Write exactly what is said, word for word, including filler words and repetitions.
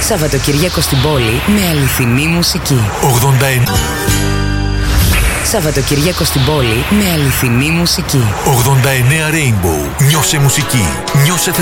Σαββατοκύριακο στην πόλη με αληθινή μουσική. ογδόντα εννέα Σαββατοκύριακο στην πόλη με αληθινή μουσική. ογδόντα εννέα Rainbow. Νιώσε μουσική. Νιώσε